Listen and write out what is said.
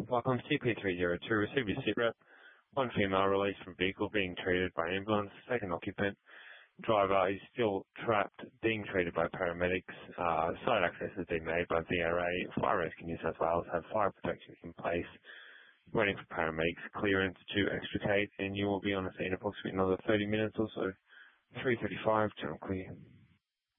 Welcome CP302. Receive your sit rep. One female released from vehicle being treated by ambulance. Second occupant. Driver is still trapped, being treated by paramedics. Site access has been made by VRA. Fire Rescue New South Wales have fire protection in place. Waiting for paramedics clearance to extricate, and you will be on the scene approximately another 30 minutes or so. 3:35, channel clear.